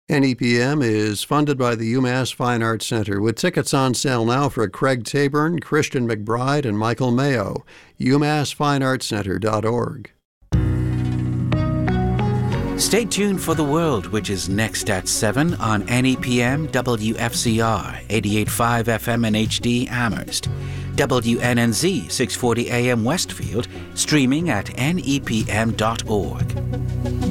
NEPM is funded by the UMass Fine Arts Center, with tickets on sale now for Craig Taborn, Christian McBride, and Michael Mayo. UMassFineArtsCenter.org. Stay tuned for The World, which is next at 7 on NEPM WFCR 88.5 FM and HD Amherst, WNNZ 640 AM Westfield, streaming at nepm.org.